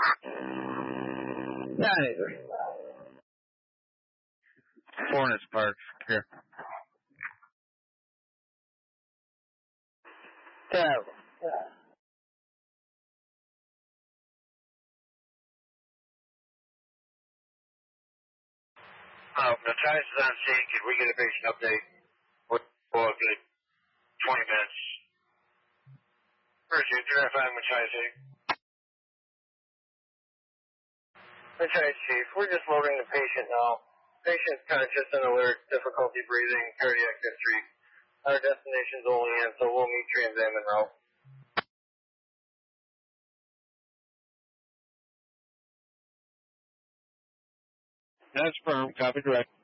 Yeah, neither. Hornets Park, here. Yeah. The Tides is on scene. Could we get a patient update? We'll get 20 minutes. First, you're DRFI Machias. Machias Chief, we're just loading the patient now. Patient's conscious and alert, difficulty breathing, cardiac history. Our destination's Olean, so we'll meet Trans Am en route. That's firm. Copy direct.